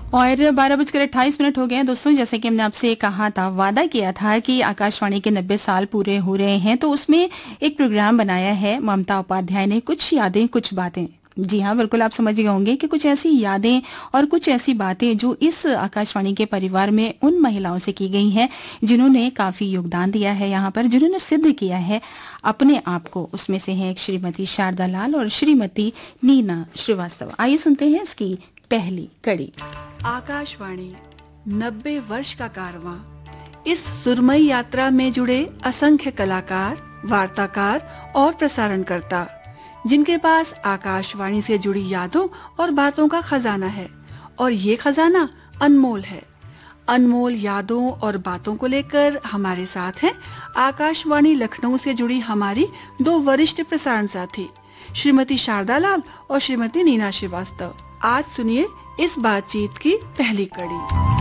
और 12:28 हो गए हैं दोस्तों। जैसे कि हमने आपसे कहा था, वादा किया था कि आकाशवाणी के 90 साल पूरे हो रहे हैं, तो उसमें एक प्रोग्राम बनाया है ममता उपाध्याय ने, कुछ यादें कुछ बातें। जी हाँ, बिल्कुल आप समझ गए होंगे कि कुछ ऐसी यादें और कुछ ऐसी बातें जो इस आकाशवाणी के परिवार में उन महिलाओं से की गई हैं जिन्होंने काफी योगदान दिया है यहाँ पर, जिन्होंने सिद्ध किया है अपने आप को। उसमें से हैं एक श्रीमती शारदा लाल और श्रीमती नीना श्रीवास्तव। आइए सुनते हैं इसकी पहली कड़ी। आकाशवाणी 90 वर्ष का कारवां। इस सुरमई यात्रा में जुड़े असंख्य कलाकार, वार्ताकार और प्रसारणकर्ता, जिनके पास आकाशवाणी से जुड़ी यादों और बातों का खजाना है। और ये खजाना अनमोल है। अनमोल यादों और बातों को लेकर हमारे साथ हैं आकाशवाणी लखनऊ से जुड़ी हमारी 2 वरिष्ठ प्रसारण साथी, श्रीमती शारदा लाल और श्रीमती नीना श्रीवास्तव। आज सुनिए इस बातचीत की पहली कड़ी।